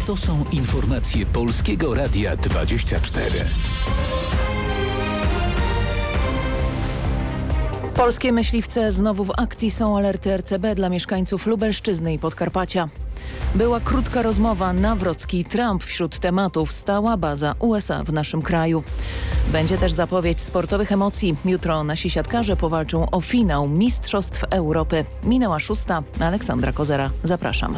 To są informacje Polskiego Radia 24. Polskie myśliwce znowu w akcji, są alerty RCB dla mieszkańców Lubelszczyzny i Podkarpacia. Była krótka rozmowa Nawrocki-Trump. Wśród tematów stała baza USA w naszym kraju. Będzie też zapowiedź sportowych emocji. Jutro nasi siatkarze powalczą o finał Mistrzostw Europy. Minęła 6. Aleksandra Kozera. Zapraszam.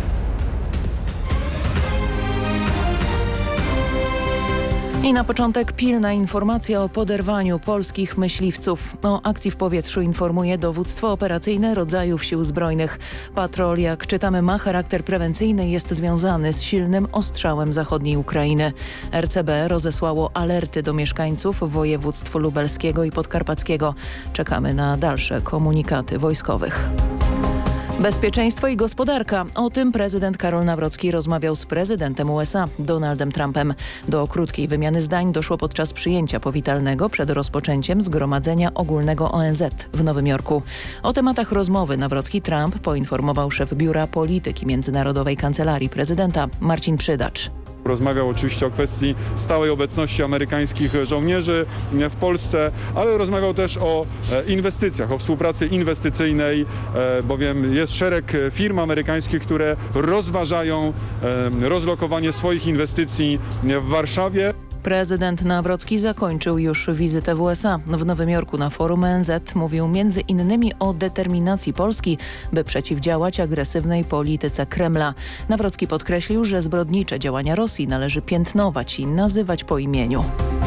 I na początek pilna informacja o poderwaniu polskich myśliwców. O akcji w powietrzu informuje dowództwo operacyjne rodzajów sił zbrojnych. Patrol, jak czytamy, ma charakter prewencyjny i jest związany z silnym ostrzałem zachodniej Ukrainy. RCB rozesłało alerty do mieszkańców województw lubelskiego i podkarpackiego. Czekamy na dalsze komunikaty wojskowych. Bezpieczeństwo i gospodarka. O tym prezydent Karol Nawrocki rozmawiał z prezydentem USA Donaldem Trumpem. Do krótkiej wymiany zdań doszło podczas przyjęcia powitalnego przed rozpoczęciem Zgromadzenia Ogólnego ONZ w Nowym Jorku. O tematach rozmowy Nawrocki-Trump poinformował szef Biura Polityki Międzynarodowej Kancelarii Prezydenta Marcin Przydacz. Rozmawiał oczywiście o kwestii stałej obecności amerykańskich żołnierzy w Polsce, ale rozmawiał też o inwestycjach, o współpracy inwestycyjnej, bowiem jest szereg firm amerykańskich, które rozważają rozlokowanie swoich inwestycji w Warszawie. Prezydent Nawrocki zakończył już wizytę w USA. W Nowym Jorku na forum ONZ mówił między innymi o determinacji Polski, by przeciwdziałać agresywnej polityce Kremla. Nawrocki podkreślił, że zbrodnicze działania Rosji należy piętnować i nazywać po imieniu.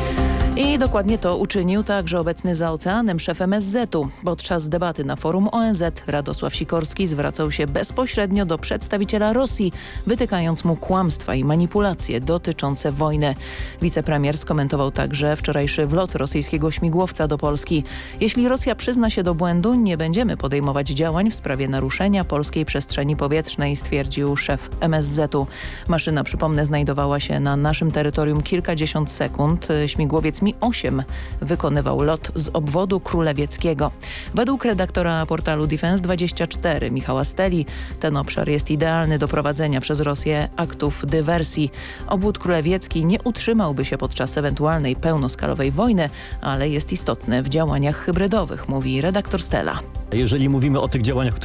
I dokładnie to uczynił także obecny za oceanem szef MSZ-u. Podczas debaty na forum ONZ Radosław Sikorski zwracał się bezpośrednio do przedstawiciela Rosji, wytykając mu kłamstwa i manipulacje dotyczące wojny. Wicepremier skomentował także wczorajszy wlot rosyjskiego śmigłowca do Polski. Jeśli Rosja przyzna się do błędu, nie będziemy podejmować działań w sprawie naruszenia polskiej przestrzeni powietrznej, stwierdził szef MSZ-u. Maszyna, przypomnę, znajdowała się na naszym terytorium kilkadziesiąt sekund. Śmigłowiec Mi-8 wykonywał lot z obwodu królewieckiego. Według redaktora portalu Defense24 Michała Steli ten obszar jest idealny do prowadzenia przez Rosję aktów dywersji. Obwód królewiecki nie utrzymałby się podczas ewentualnej pełnoskalowej wojny, ale jest istotny w działaniach hybrydowych, mówi redaktor Stela. Jeżeli mówimy o tych działaniach,